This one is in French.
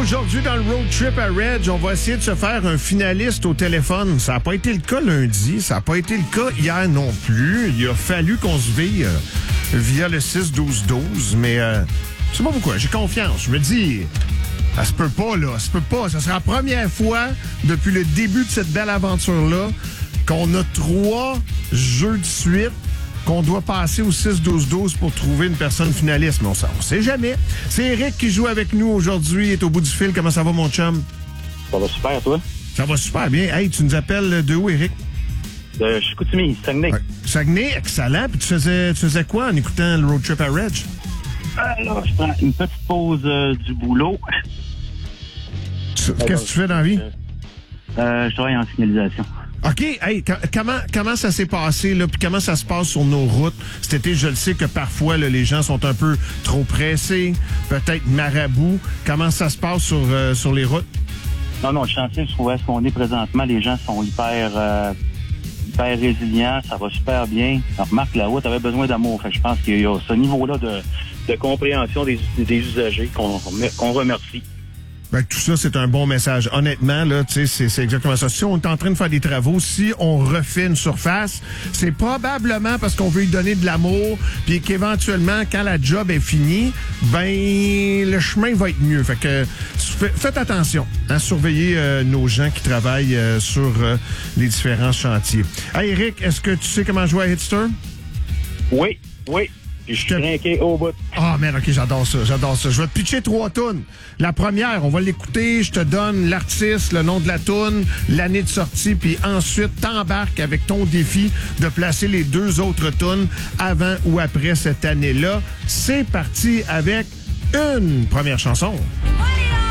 Aujourd'hui, dans le road trip à Reg, on va essayer de se faire un finaliste au téléphone. Ça n'a pas été le cas lundi, ça n'a pas été le cas hier non plus. Il a fallu qu'on se vire via le 6-12-12, mais je sais pas pourquoi, j'ai confiance. Je me dis, ça se peut pas, là, ça se peut pas. Ça sera la première fois depuis le début de cette belle aventure-là qu'on a 3 jeux de suite qu'on doit passer au 6-12-12 pour trouver une personne finaliste. Mais on sait jamais. C'est Eric qui joue avec nous aujourd'hui, est au bout du fil. Comment ça va, mon chum? Ça va super, toi? Ça va super bien. Hey, tu nous appelles de où, Eric? De Chicoutimi, Saguenay. Ouais. Saguenay, excellent. Puis tu faisais quoi en écoutant le road trip à Reg? Alors, je prends une petite pause du boulot. Qu'est-ce que tu fais dans la vie? Je travaille en signalisation. OK. Hey, comment ça s'est passé, là? Puis comment ça se passe sur nos routes? Cet été, je le sais que parfois, là, les gens sont un peu trop pressés, peut-être marabouts. Comment ça se passe sur les routes? Non, le chantier, je trouve, où est-ce qu'on est présentement, les gens sont hyper résilients, ça va super bien. On remarque que la route avait besoin d'amour. Fait que je pense qu'il y a ce niveau-là de compréhension des usagers qu'on remercie. Ben, tout ça, c'est un bon message. Honnêtement, là, tu sais, c'est exactement ça. Si on est en train de faire des travaux, si on refait une surface, c'est probablement parce qu'on veut lui donner de l'amour, puis qu'éventuellement, quand la job est finie, ben, le chemin va être mieux. Fait que, faites attention à surveiller nos gens qui travaillent sur les différents chantiers. Hey, Eric, est-ce que tu sais comment jouer à Hitster? Oui. Je suis trinqué au bout. Ah, man, OK, j'adore ça. Je vais te pitcher 3 tunes. La première, on va l'écouter. Je te donne l'artiste, le nom de la tune, l'année de sortie, puis ensuite, t'embarques avec ton défi de placer les 2 autres tunes avant ou après cette année-là. C'est parti avec une première chanson.